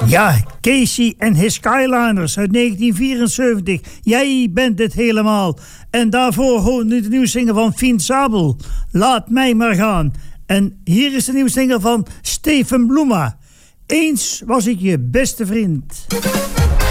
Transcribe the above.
Ja, Casey en his Skyliners uit 1974. Jij bent het helemaal. En daarvoor hoort nu de nieuwe single van Fien Sabel. Laat mij maar gaan. En hier is de nieuwe single van Steven Bloema. Eens was ik je beste vriend.